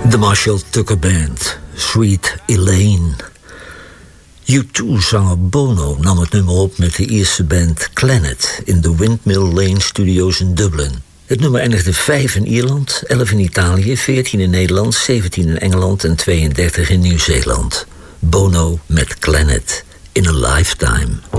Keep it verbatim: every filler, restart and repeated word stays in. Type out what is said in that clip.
De Marshall Tucker Band, Sweet Elaine. U twee-zanger Bono nam het nummer op met de Ierse band Clannad in de Windmill Lane Studios in Dublin. Het nummer eindigde vijf in Ierland, elf in Italië, veertien in Nederland, zeventien in Engeland en tweeëndertig in Nieuw-Zeeland. Bono met Clannad in a Lifetime.